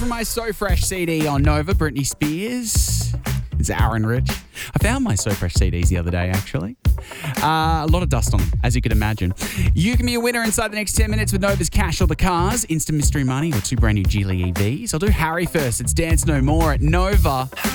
from my So Fresh CD on Nova, Britney Spears. It's Aaron Rich. I found my So Fresh CDs the other day, actually. A lot of dust on them, as you can imagine. You can be a winner inside the next 10 minutes with Nova's Cash or the Cars, Instant Mystery Money, or 2 brand new Geely EVs. I'll do Harry first. It's Dance No More at Nova.